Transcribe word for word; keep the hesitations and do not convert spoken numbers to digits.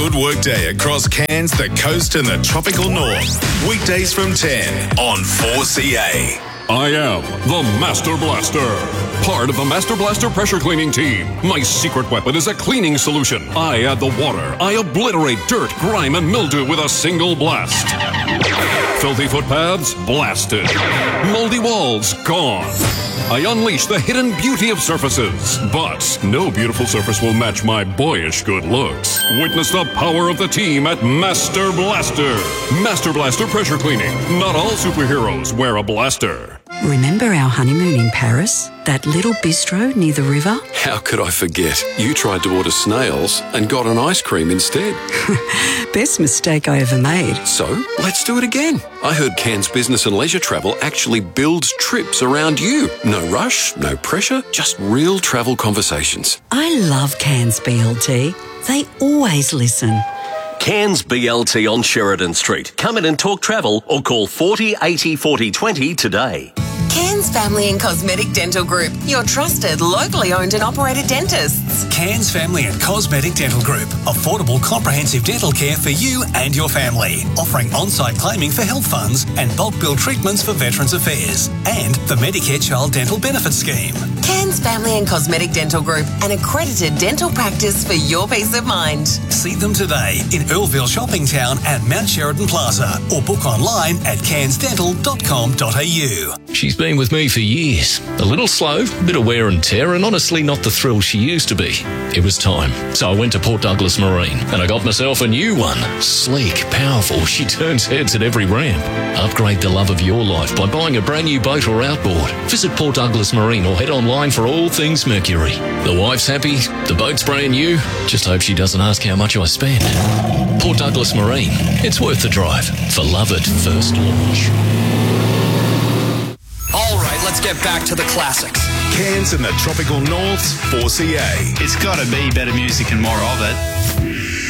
Good work day across Cairns, the coast and the tropical north. Weekdays from ten on four C A. I am the Master Blaster, part of the Master Blaster pressure cleaning team. My secret weapon is a cleaning solution. I add the water. I obliterate dirt, grime, and mildew with a single blast. Filthy footpaths, blasted. Moldy walls, gone. I unleash the hidden beauty of surfaces. But no beautiful surface will match my boyish good looks. Witness the power of the team at Master Blaster. Master Blaster pressure cleaning. Not all superheroes wear a blaster. Remember our honeymoon in Paris? That little bistro near the river? How could I forget? You tried to order snails and got an ice cream instead. Best mistake I ever made. So, let's do it again. I heard Cairns Business and Leisure Travel actually builds trips around you. No rush, no pressure, just real travel conversations. I love Cairns B L T. They always listen. Cairns B L T on Sheridan Street. Come in and talk travel or call forty eighty forty twenty today. Cairns Family and Cosmetic Dental Group, your trusted, locally owned and operated dentists. Cairns Family and Cosmetic Dental Group, affordable comprehensive dental care for you and your family, offering on-site claiming for health funds and bulk bill treatments for Veterans Affairs, and the Medicare Child Dental Benefit Scheme. Cairns Family and Cosmetic Dental Group, an accredited dental practice for your peace of mind. See them today in Earlville Shopping Town and Mount Sheridan Plaza, or book online at cairns dental dot com dot a u. She's been with me for years. A little slow, a bit of wear and tear, and honestly not the thrill she used to be. It was time. So I went to Port Douglas Marine, and I got myself a new one. Sleek, powerful, she turns heads at every ramp. Upgrade the love of your life by buying a brand new boat or outboard. Visit Port Douglas Marine or head online for all things Mercury. The wife's happy, the boat's brand new. Just hope she doesn't ask how much I spent. Port Douglas Marine. It's worth the drive for love at first launch. All right, let's get back to the classics. Cairns and the tropical north's four C A. It's got to be better music and more of it.